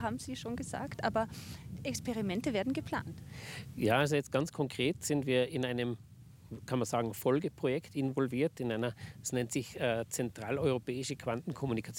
haben Sie schon gesagt, aber Experimente werden geplant. Ja, also jetzt ganz konkret sind wir in einem, kann man sagen, Folgeprojekt involviert, es nennt sich Zentraleuropäische Quantenkommunikation.